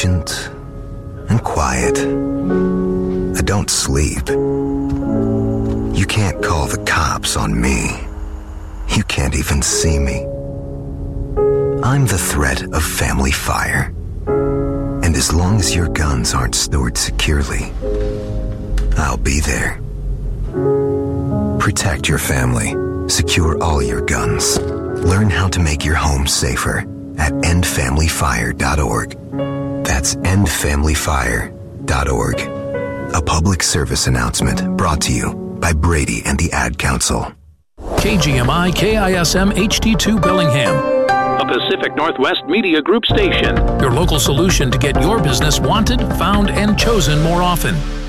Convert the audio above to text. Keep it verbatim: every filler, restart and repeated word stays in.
patient and quiet. I don't sleep. You can't call the cops on me. You can't even see me. I'm the threat of family fire. And as long as your guns aren't stored securely, I'll be there. Protect your family. Secure all your guns. Learn how to make your home safer at end family fire dot org. That's end family fire dot org. A public service announcement brought to you by Brady and the Ad Council. K G M I K I S M H D two Bellingham, a Pacific Northwest Media Group station. Your local solution to get your business wanted, found, and chosen more often.